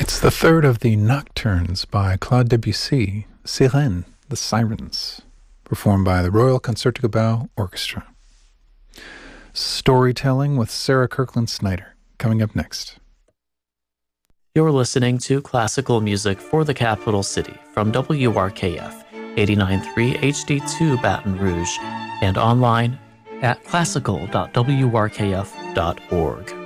It's the third of the Nocturnes by Claude Debussy, Sirène, the Sirens, performed by the Royal Concertgebouw Orchestra. Storytelling with Sarah Kirkland Snyder, coming up next. You're listening to classical music for the capital city from WRKF 89.3 HD2 Baton Rouge and online at classical.wrkf.org.